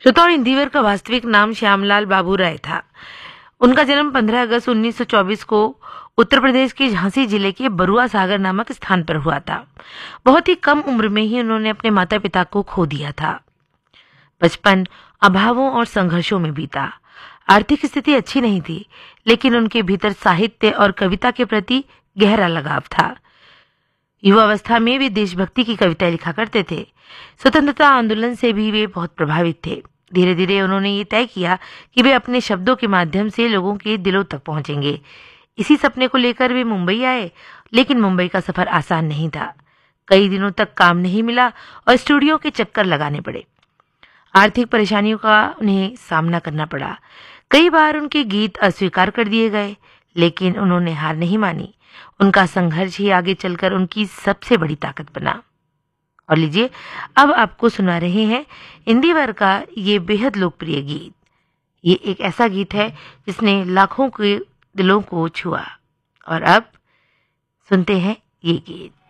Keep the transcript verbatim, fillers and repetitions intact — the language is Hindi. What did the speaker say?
श्रोताओं, इंदिवर का वास्तविक नाम श्यामलाल बाबू राय था। उनका जन्म पंद्रह अगस्त उन्नीस सौ चौबीस को उत्तर प्रदेश के झांसी जिले के बरुआ सागर नामक स्थान पर हुआ था। बहुत ही कम उम्र में ही उन्होंने अपने माता पिता को खो दिया था। बचपन अभावों और संघर्षों में बीता। आर्थिक स्थिति अच्छी नहीं थी, लेकिन उनके भीतर साहित्य और कविता के प्रति गहरा लगाव था। युवावस्था में वे देशभक्ति की कविताएं लिखा करते थे। स्वतंत्रता आंदोलन से भी वे बहुत प्रभावित थे। धीरे धीरे उन्होंने ये तय किया कि वे अपने शब्दों के माध्यम से लोगों के दिलों तक पहुंचेंगे। इसी सपने को लेकर वे मुंबई आए, लेकिन मुंबई का सफर आसान नहीं था। कई दिनों तक काम नहीं मिला और स्टूडियो के चक्कर लगाने पड़े। आर्थिक परेशानियों का उन्हें सामना करना पड़ा। कई बार उनके गीत अस्वीकार कर दिए गए, लेकिन उन्होंने हार नहीं मानी। उनका संघर्ष ही आगे चलकर उनकी सबसे बड़ी ताकत बना। और लीजिए, अब आपको सुना रहे हैं इंदिवर का ये बेहद लोकप्रिय गीत। ये एक ऐसा गीत है जिसने लाखों के दिलों को छुआ। और अब सुनते हैं ये गीत।